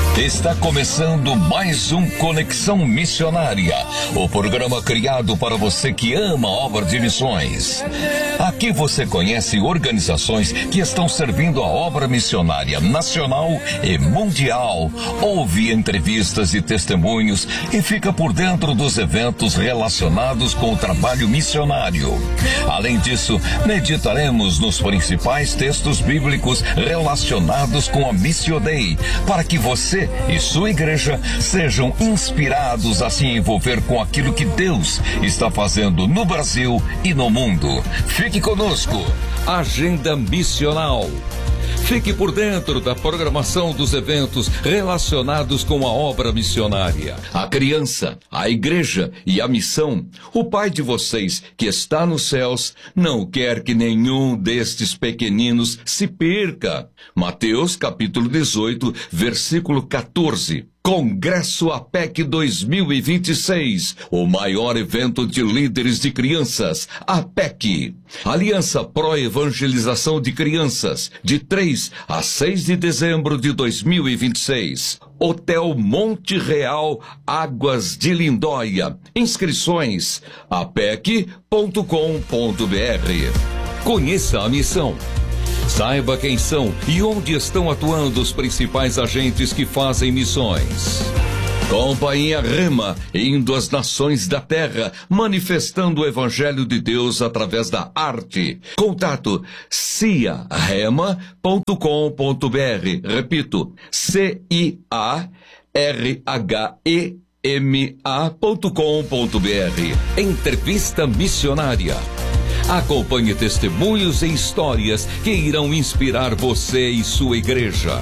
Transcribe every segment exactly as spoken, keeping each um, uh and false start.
Está começando mais um Conexão Missionária, o programa criado para você que ama a obra de missões. Aqui você conhece organizações que estão servindo a obra missionária nacional e mundial, ouve entrevistas e testemunhos e fica por dentro dos eventos relacionados com o trabalho missionário. Além disso, meditaremos nos principais textos bíblicos relacionados com a Missio Dei, para que você e sua igreja sejam inspirados a se envolver com aquilo que Deus está fazendo no Brasil e no mundo. Fique conosco. Agenda Missional. Fique por dentro da programação dos eventos relacionados com a obra missionária. A criança, a igreja e a missão. O Pai de vocês, que está nos céus, não quer que nenhum destes pequeninos se perca. Mateus capítulo dezoito, versículo quatorze. Congresso A P E C dois mil e vinte e seis, o maior evento de líderes de crianças, A P E C. Aliança Pro Evangelização de Crianças, de três a seis de dezembro de dois mil e vinte e seis. Hotel Monte Real, Águas de Lindóia. Inscrições a p e c ponto com ponto b r. Conheça a missão. Saiba quem são e onde estão atuando os principais agentes que fazem missões. Companhia Rema, indo às nações da terra, manifestando o Evangelho de Deus através da arte. Contato cia rema ponto com ponto b r. Repito, C I A R H E M A ponto com ponto b r. Entrevista missionária. Acompanhe testemunhos e histórias que irão inspirar você e sua igreja.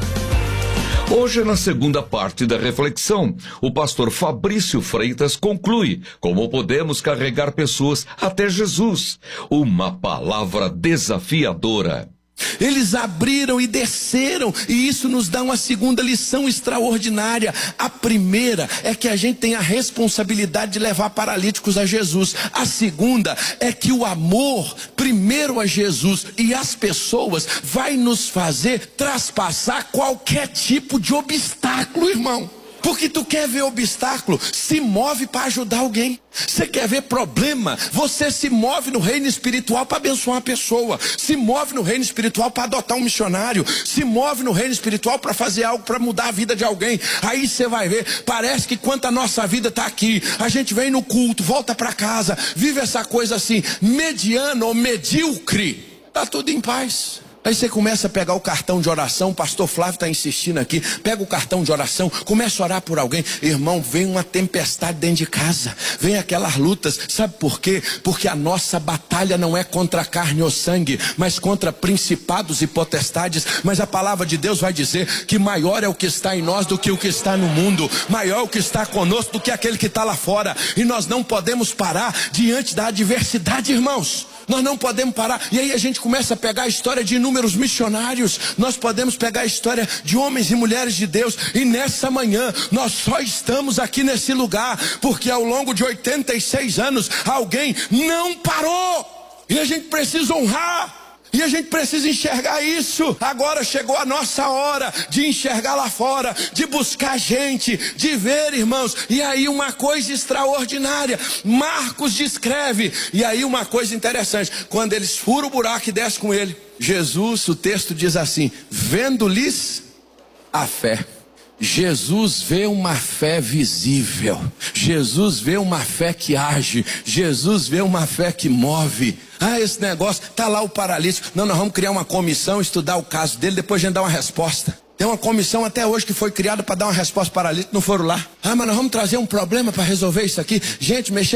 Hoje, na segunda parte da reflexão, o pastor Fabrício Freitas conclui como podemos carregar pessoas até Jesus. Uma palavra desafiadora. Eles abriram e desceram, e isso nos dá uma segunda lição extraordinária. A primeira é que a gente tem a responsabilidade de levar paralíticos a Jesus. A segunda é que o amor, primeiro a Jesus e as pessoas, vai nos fazer traspassar qualquer tipo de obstáculo, irmão. Porque tu quer ver obstáculo, se move para ajudar alguém. Você quer ver problema, você se move no reino espiritual para abençoar uma pessoa. Se move no reino espiritual para adotar um missionário. Se move no reino espiritual para fazer algo para mudar a vida de alguém. Aí você vai ver, parece que quando a nossa vida está aqui, a gente vem no culto, volta para casa, vive essa coisa assim, mediana ou medíocre. Está tudo em paz. Aí você começa a pegar o cartão de oração, o pastor Flávio está insistindo aqui, pega o cartão de oração, começa a orar por alguém. Irmão, vem uma tempestade dentro de casa, vem aquelas lutas, sabe por quê? Porque a nossa batalha não é contra carne ou sangue, mas contra principados e potestades. Mas a palavra de Deus vai dizer que maior é o que está em nós do que o que está no mundo, maior é o que está conosco do que aquele que está lá fora. E nós não podemos parar diante da adversidade, irmãos. Nós não podemos parar. E aí a gente começa a pegar a história de inúmeros missionários. Nós podemos pegar a história de homens e mulheres de Deus. E nessa manhã nós só estamos aqui nesse lugar porque ao longo de oitenta e seis anos alguém não parou. E a gente precisa honrar. E a gente precisa enxergar isso. Agora chegou a nossa hora de enxergar lá fora, de buscar gente, de ver, irmãos. E aí uma coisa extraordinária, Marcos descreve. E aí uma coisa interessante, quando eles furam o buraco e descem com ele, Jesus, o texto diz assim, vendo-lhes a fé. Jesus vê uma fé visível. Jesus vê uma fé que age. Jesus vê uma fé que move. Ah, esse negócio, tá lá o paralítico. Não, nós vamos criar uma comissão, estudar o caso dele, depois a gente dá uma resposta. Tem uma comissão até hoje que foi criada para dar uma resposta paralítica, não foram lá. Ah, mas nós vamos trazer um problema para resolver isso aqui. Gente, mexer